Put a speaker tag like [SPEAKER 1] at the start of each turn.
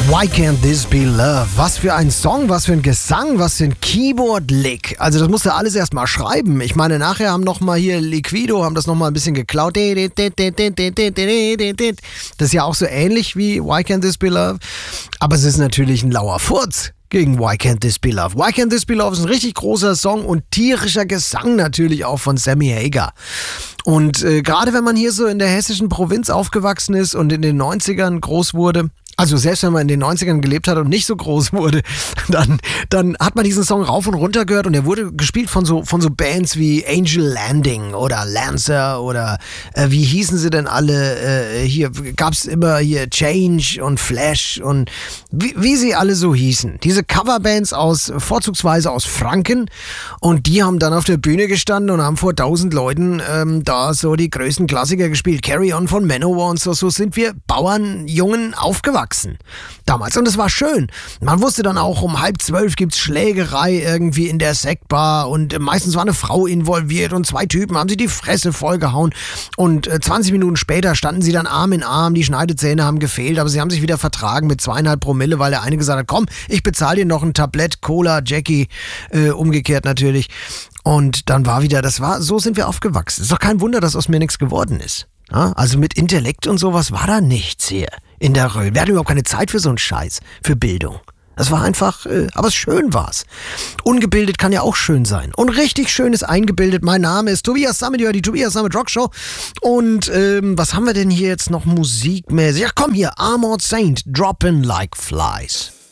[SPEAKER 1] Why Can't This Be Love? Was für ein Song, was für ein Gesang, was für ein Keyboard-Lick. Also das musst du alles erst mal schreiben. Ich meine, nachher haben nochmal hier Liquido, haben das nochmal ein bisschen geklaut. Das ist ja auch so ähnlich wie Why Can't This Be Love. Aber es ist natürlich ein lauer Furz gegen Why Can't This Be Love. Why Can't This Be Love ist ein richtig großer Song und tierischer Gesang natürlich auch von Sammy Hagar. Und gerade wenn man hier so in der hessischen Provinz aufgewachsen ist und in den 90ern groß wurde, also selbst wenn man in den 90ern gelebt hat und nicht so groß wurde, dann hat man diesen Song rauf und runter gehört und der wurde gespielt von so Bands wie Angel Landing oder Lancer oder wie hießen sie denn alle? Hier gab's immer hier Change und Flash und wie sie alle so hießen. Diese Coverbands vorzugsweise aus Franken, und die haben dann auf der Bühne gestanden und haben vor 1000 Leuten da so die größten Klassiker gespielt. Carry On von Manowar und so sind wir Bauernjungen aufgewachsen damals, und es war schön. Man wusste dann auch, um 11:30 gibt's Schlägerei irgendwie in der Sektbar und meistens war eine Frau involviert und 2 Typen haben sich die Fresse vollgehauen und 20 Minuten später standen sie dann Arm in Arm, die Schneidezähne haben gefehlt, aber sie haben sich wieder vertragen mit 2,5 Promille, weil der eine gesagt hat, komm, ich bezahle dir noch ein Tablett Cola, Jackie, umgekehrt natürlich. Und dann war wieder, so sind wir aufgewachsen. Ist doch kein Wunder, dass aus mir nichts geworden ist. Ja, also mit Intellekt und sowas war da nichts hier in der Röll. Wir hatten überhaupt keine Zeit für so einen Scheiß, für Bildung. Das war einfach, aber schön war's. Ungebildet kann ja auch schön sein. Und richtig schön ist eingebildet. Mein Name ist Tobias Sammet, die Tobias Sammet Rock Show. Und was haben wir denn hier jetzt noch musikmäßig? Ja komm hier, Armored Saint, Droppin' Like Flies.